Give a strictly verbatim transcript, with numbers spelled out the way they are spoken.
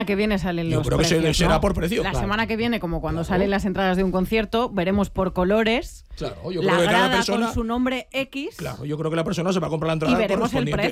que viene salen los Yo creo precios, que será ¿no? por precio. La Claro. semana que viene, como cuando Claro. salen las entradas de un concierto, veremos por colores Claro, yo la creo que cada grada persona. con su nombre X Claro, yo creo que la persona se va a comprar la y entrada veremos el correspondiente.